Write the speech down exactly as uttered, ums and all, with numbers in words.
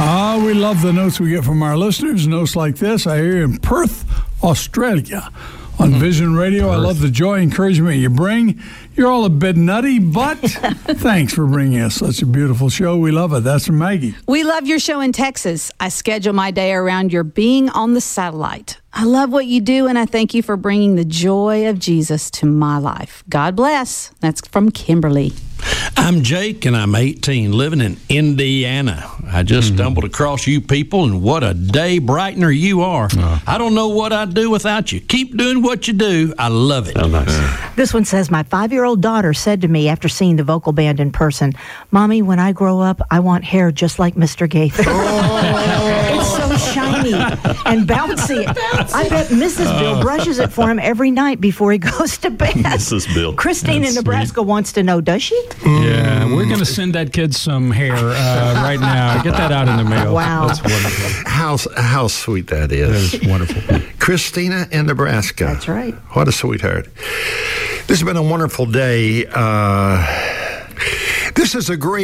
Ah, we love the notes we get from our listeners. Notes like this. I hear you in Perth, Australia. On mm-hmm. Vision Radio, Perth. I love the joy and encouragement you bring. You're all a bit nutty, but thanks for bringing us such a beautiful show. We love it. That's from Maggie. We love your show in Texas. I schedule my day around your being on the satellite. I love what you do, and I thank you for bringing the joy of Jesus to my life. God bless. That's from Kimberly. I'm Jake, and I'm eighteen, living in Indiana. I just mm-hmm. stumbled across you people, and what a day brightener you are. Uh, I don't know what I'd do without you. Keep doing what you do. I love it. Oh, nice. This one says, my five-year-old daughter said to me after seeing the vocal band in person, Mommy, when I grow up, I want hair just like Mister Gaither. Oh. It's so shiny and bouncy. bouncy. I bet Missus Uh. Bill brushes it for him every night before he goes to bed. Missus Bill. Christine That's in Nebraska sweet. wants to know, does she? Yeah, we're going to send that kid some hair uh, right now. Get that out in the mail. Wow. That's wonderful. How, how sweet that is. That is wonderful. Christina in Nebraska. That's right. What a sweetheart. This has been a wonderful day. Uh, this is a great